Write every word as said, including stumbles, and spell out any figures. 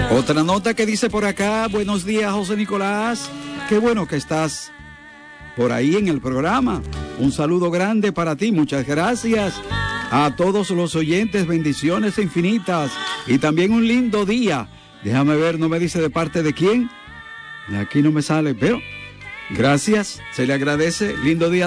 Otra nota que dice por acá: buenos días, José Nicolás, qué bueno que estás por ahí en el programa. Un saludo grande para ti, muchas gracias a todos los oyentes, bendiciones infinitas y también un lindo día. Déjame ver, no me dice de parte de quién, aquí no me sale, pero gracias, se le agradece, lindo día.